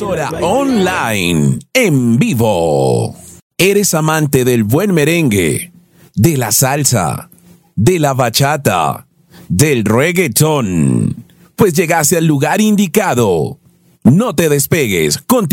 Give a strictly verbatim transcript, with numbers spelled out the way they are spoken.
Emisora online, en vivo. ¿Eres amante del buen merengue, de la salsa, de la bachata, del reggaetón? Pues llegaste al lugar indicado. No te despegues. Continúa.